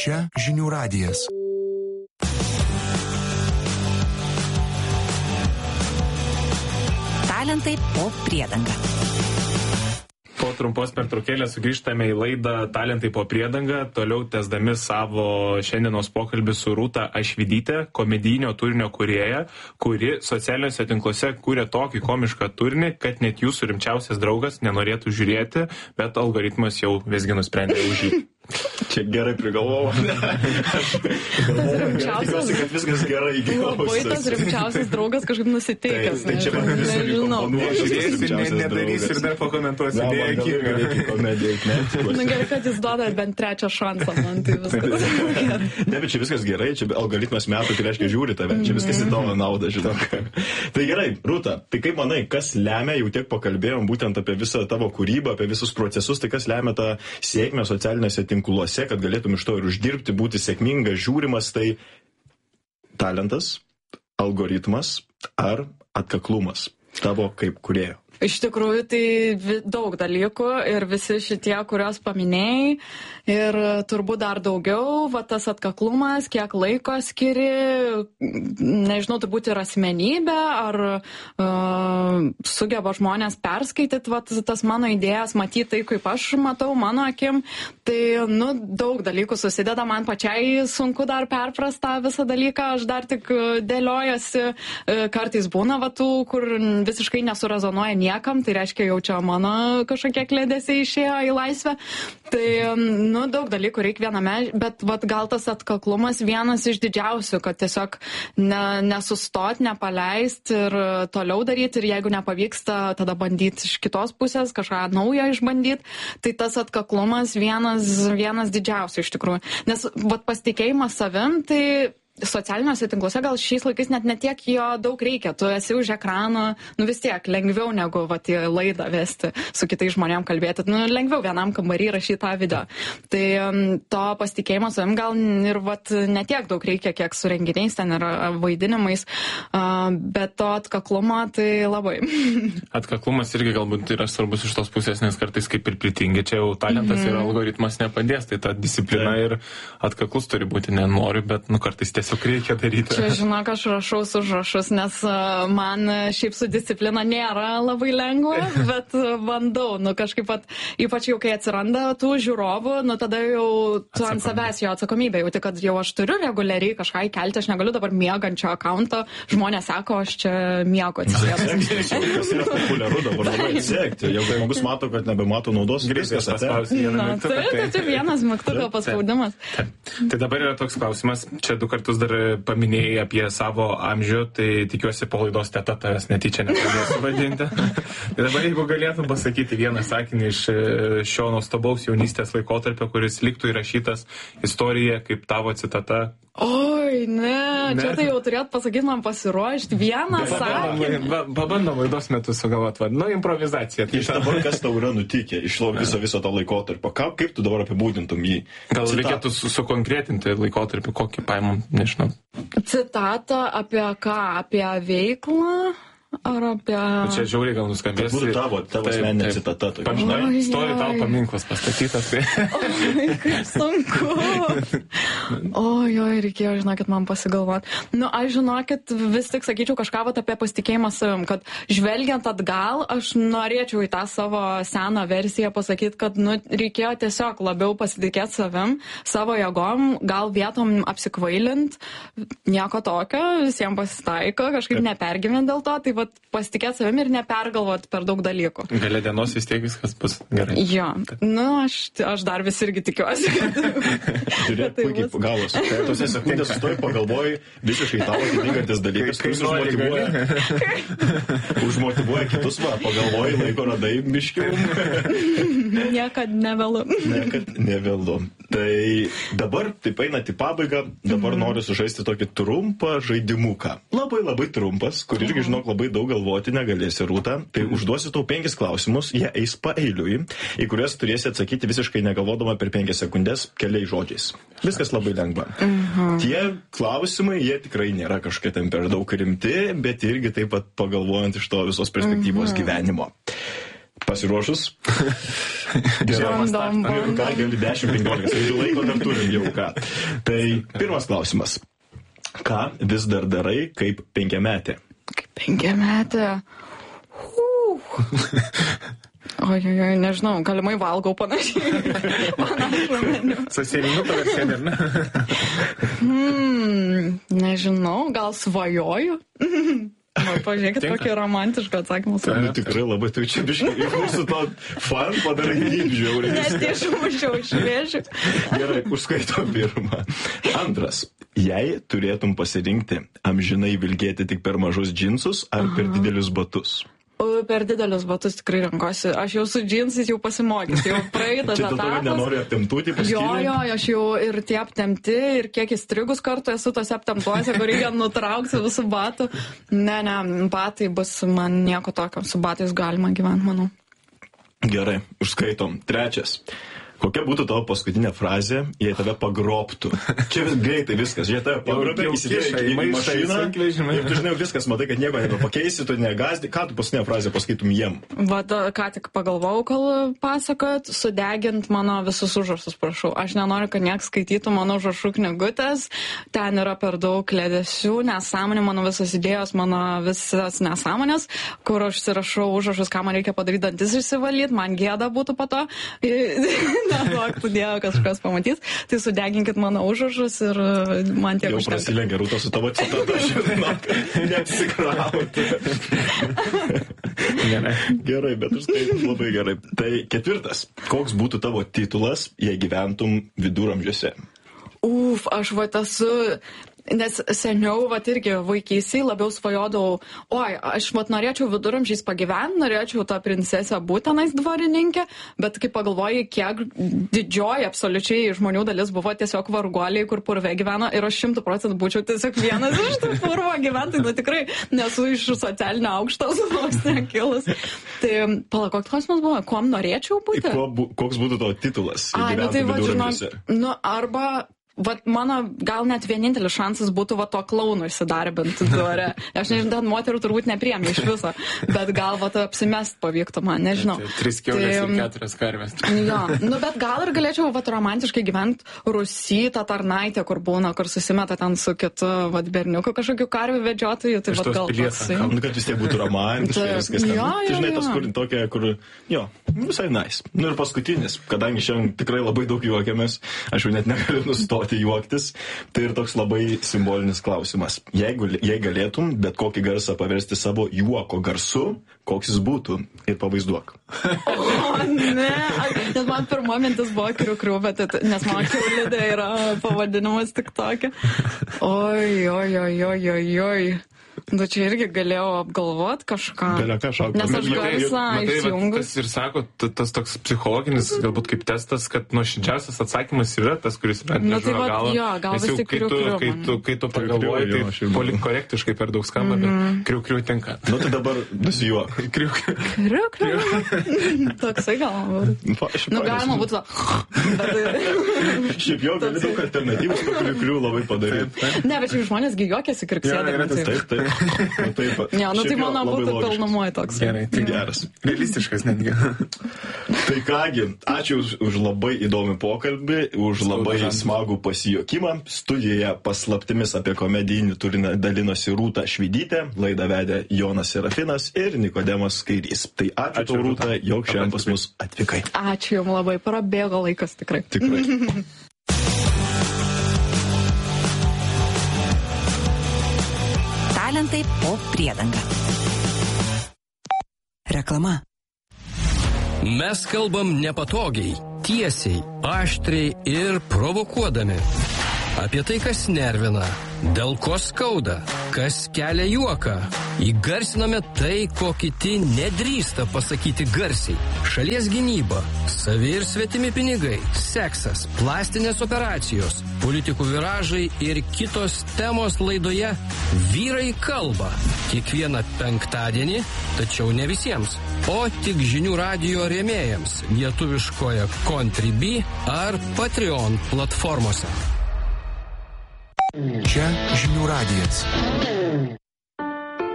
Čia Žinių radijas. Talentai po priedanga. Po trumpos pertraukėlės sugrįžtame į laidą Talentai po priedanga, toliau tęsdami savo šiandienos pokalbį su Rūta Ašvidyte, komedijinio turinio kūrėja, kuri socialiniuose tinkluose kūrė tokį komišką turinį, kad net jūsų rimčiausias draugas nenorėtų žiūrėti, bet algoritmas jau visgi nusprendė už jį. Čia gerai prigalvojau. Tikiuosi, kad viskas gerai. Labai tas rimčiausias draugas kažkaip nusiteikęs. Tai čia man visur Žiūrėsi, nedarysi ir dar pakomentuosi. Reikia komediją. Na gerai, kad jis duoda bent trečią šansą, man tai viskas. Ne, bet čia viskas gerai, čia algoritmas metų, tai reiškia žiūri tave, čia viskas į tavo naudą, žinok. Tai gerai, Rūta, tai kaip manai, kas lemia, jau tiek pakalbėjom būtent apie visą tavo kūrybą, apie visus procesus, tai kas lemia tą sėkmę socialinėse tinkluose, kad galėtum iš to ir uždirbti, būti sėkmingas, žiūrimas, tai talentas, algoritmas ar atkaklumas tavo kaip kūrėjo? Iš tikrųjų, tai daug dalykų ir visi šitie, kuriuos paminėjai, ir turbūt dar daugiau, va tas atkaklumas, kiek laiko skiri, nežinau, turbūt ir asmenybė, ar sugeba žmonės perskaityti, va tas mano idėjas, matyti tai, kaip aš matau, mano akim, tai, daug dalykų susideda, man pačiai sunku dar perprastą visą dalyką, aš dar tik dėliojasi, kartais būna, va tų, kur visiškai nesurezonuoja niekam, tai reiškia jau čia mano kažkokie kliedesiai išėjo į laisvę. Tai, daug dalykų reikia viename, bet gal tas atkaklumas vienas iš didžiausių, kad tiesiog nesustot, nepaleist ir toliau daryti, ir jeigu nepavyksta, tada bandyti iš kitos pusės, kažką naujo išbandyti. Tai tas atkaklumas vienas didžiausių iš tikrųjų. Nes pasitikėjimas savim, tai socialiniuose tinkluose gal šiais laikais net netiek jo daug reikia. Tu esi už ekrano, vis tiek lengviau negu į laidą vesti, su kitais žmonėm kalbėti. Lengviau vienam kambarį rašyti tą video. Tai to pasitikėjimo savim gal ir netiek daug reikia, kiek su renginiais ten ir vaidinimais, bet to atkaklumo tai labai. Atkaklumas irgi galbūt yra svarbus iš tos pusės, nes kartais kaip ir pritingi, čia jau talentas ir algoritmas nepadės, tai ta disciplina ir atkaklus turi būti, nenoriu, bet kartais tiesiog reikia daryti. Čia, žinok, aš rašau užrašus, nes man šiaip su disciplina nėra labai lengva, bet bandau, kažkaip ypač jau kai atsiranda tų žiūrovų, tada jau tu ant savęs jo atsakomybė, jau tik, kad jau aš turiu reguliariai kažką įkelti, aš negaliu dabar miegančio akaunto, žmonės sako, aš čia miego atsisėdus. Kas yra populiaru dabar labai atsekti, jau žmogus mato, kad nebemato naudos, viskas atseks. Tai vienas mygtuko paspaudimas. Tai dabar yra toks klausimas, čia 2 kartus dar paminėjai apie savo amžių, tai tikiuosi po laidos teta tavęs netyčia nepradėsiu vadinti. Tai dabar jeigu galėtum pasakyti vieną sakinį iš šio nuostabaus jaunystės laikotarpio, kuris liktų įrašytas istorija kaip tavo citata. Oi, ne, čia tai jau turėt pasakyti man pasiruošti vieną sakinį. Pabandom laidos metu sugalvoti, improvizacija. Iš dabar kas tau yra nutikę iš viso to laikotarpio? Kaip tu dabar apibūdintum jį? Gal reikėtų sukonkretinti laikotarpį, kokį paimam, nežinau. Citatą apie ką? Apie veiklą? Ar apie... Čia žiauriai gal nuskambės. Būtų tavo asmeninė citata. Stovi tavo paminklas pastatytas. Oi, kaip sunku. Oi, reikėjo, žinokit, man pasigalvoti. Aš žinokit, vis tik sakyčiau kažką apie pasitikėjimą savim, kad žvelgiant atgal, aš norėčiau į tą savo seną versiją pasakyti, kad reikėjo tiesiog labiau pasitikėti savim, savo jėgom, gal vietom apsikvailint, nieko tokio, visiems pasitaiko, kažkaip nepergyvent dėl to, tai pasitikėti savim ir nepergalvoti per daug dalykų. Galia dienos vis tiek viskas bus gerai. Jo, aš dar vis irgi tikiuosi. Žiūrėk, puikiai gavos. Tose sekundės sustoji, pagalvoji, visiškai tavo atitinkantis dalykas, kuris užmotyvuoja kitus, pagalvoji, laiko radai miškiau. Niekad nevėlu. Niekad nevėlu. Tai dabar, taip einat į pabaigą, dabar noriu sužaisti tokį trumpą žaidimuką. Labai trumpas, kur irgi, žinok, labai daug galvoti negalėsi, Rūta. Tai užduosiu tau 5 klausimus, jie eis paeiliui, į kuriuos turėsi atsakyti visiškai negalvodama per 5 sekundės keliais žodžiais. Viskas labai lengva. Tie klausimai, jie tikrai nėra kažkokie ten per daug rimti, bet irgi taip pat pagalvojant iš to visos perspektyvos gyvenimo. Pasiruošus? Bandom. Ką gali 10-15, jeigu laiko dar turim jau ką. Tai pirmas klausimas. Ką vis dar darai kaip 5-metė? Kaip 5-metė. Oi, nežinau, galimai valgau panašiai. Panašų meniu. Sasėlinių paversėdė, ar ne? Nežinau, gal svajoju. Pažiūrėkit, kokį romantišką atsakymą. Tikrai labai, tai čia biškai iš mūsų to fan padarai žiauriai. Nes išmušiau iš vėžių. Gerai, užskaito pirmą. Antras. Jei turėtum pasirinkti amžinai vilkėti tik per mažus džinsus ar per didelius batus? Per didelius batus tikrai renkuosi. Aš jau su džinsais jau pasimokęs, jau praeitas etapas. Čia dėl to, kad nenori aptemtų, tai paskyrė? Jo, aš jau ir tie aptemti, ir kiek įstrigus kartu esu tose aptemtuose, kur reikia nutraukti visų batų. Ne, batai bus man nieko tokio. Su batais galima gyventi, manau. Gerai, užskaitom. Trečias. Kokia būtų tavo paskutinė frazė, jei tave pagrobtų? Čia greitai viskas, jei tave pagrobė, įsidėjai į mašiną ir tu žinai viskas, matai, kad nieko nepakeisi, tu negazdi, ką tu paskutinę frazę pasakytum jiem? Ką tik pagalvojau, kol pasakot, sudegint mano visus užrašus, prašau. Aš nenoriu, kad nieks skaitytų mano užrašų knygutės, ten yra per daug klėdesių, nesąmonė, mano visas idėjos, mano visas nesąmonės, kur aš užsirašau užrašus, ką man reikia padaryti, dantis išsivalyti, man gėda būtų po to. Neduoktų Dievo, kažkas pamatys, tai sudeginkit mano užrašus ir man tiek užtenka. Jau prasilengia Rūta su tavo citata, žinok, neapsikrauti. Gerai, bet užskaitum labai gerai. Tai ketvirtas. Koks būtų tavo titulas, jei gyventum viduramžiuose? Aš esu... Nes seniau, irgi vaikystėje labiau svajodavau, aš norėčiau viduramžiais pagyventi, norėčiau tą princesę būtenais dvarininkė, bet kai pagalvoji, kiek didžioji absoliučiai žmonių dalis buvo tiesiog varguoliai, kur purve gyveno ir aš 100% būčiau tiesiog vienas iš tų purvo gyventojų, tikrai nesu iš socialinio aukšto sluoksnio kilus. Tai koks klausimas buvo, kuom norėčiau būti? Koks būtų tavo titulas, jei gyventum viduramžiuose? Arba... mano gal net vienintelis šansas būtų to klaunu įsidarbinti dvare. Aš nežinau, moterų turbūt nepriėmė iš viso, bet gal apsimest pavyktų man, nežinau. 3 kiaulės ir 4 karvės. Jo, bet gal ir galėčiau romantiškai gyventi Rusy, tą tarnaitę, kur būna, kur susimeta ten su kitu berniuku kažkokiu karvių vedžiotojų. Tai gal toksai. Kad vis tiek būtų romantiškai viskas. Tu žinai, tas kur tokia, kur, visai nice. Ir paskutinis, kadangi šiandien tikrai labai daug juokiamės, aš jau net negaliu nustoti juoktis, tai ir toks labai simbolinis klausimas. Jei galėtum bet kokį garsą paversti savo juoko garsu, koks jis būtų, ir pavaizduok. Ne, nes man pirma mintis buvo kriu, bet nes man kiaulidė yra pavadinimas tik tokia. Oi. Nu, čia irgi galėjau apgalvot kažką. Nes aš garsą išjungus. Tas ir sako, tas toks psichologinis, galbūt kaip testas, kad nuoširdžiausias atsakymas yra tas, kuris yra nežinau galo. Gal vis tik kriu. Kai tu pagalvoji, tai politkorektiškai per daug skamba, bet kriu tinka. Nu, tai dabar nusijuok. Kriu. Toksai gal. Galima būtų Šiaip jau gali daug alternatyvus, kriu labai padaryti. Ne, bet šiaip žmonės gijuokėsi kriksėdami. Taip. Tai mano būtų pilnumoje toks. Gerai, tai geras. Realistiškas netgi. Tai kągi, ačiū už labai įdomį pokalbį, už labai smagų pasijokimą. Studijoje paslaptimis apie komedijinį turinį dalinosi Rūta Švidytė, laidą vedė Jonas Serafinas ir Nikodemas Kairys. Tai ačiū tau, Rūta, jog šiandien pas mus atvykai. Ačiū jums labai, prabėgo laikas tikrai. Talentai po priedanga. Reklama. Mes kalbam nepatogiai, tiesiai, aštriai ir provokuodami. Apie tai, kas nervina, dėl ko skauda, kas kelia juoką. Įgarsiname tai, ko kiti nedrįsta pasakyti garsiai. Šalies gynyba, savi ir svetimi pinigai, seksas, plastinės operacijos, politikų viražai ir kitos temos laidoje Vyrai kalba. Kiekvieną penktadienį, tačiau ne visiems, o tik žinių radijo rėmėjams lietuviškoje Contribui ar Patreon platformose. Čia žinių radijas.